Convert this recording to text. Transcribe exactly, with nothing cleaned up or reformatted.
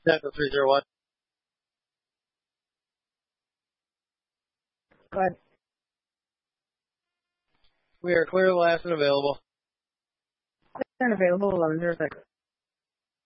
Delta three zero one. Go ahead. We are clear, last and available. Clear and available, eleven zero six.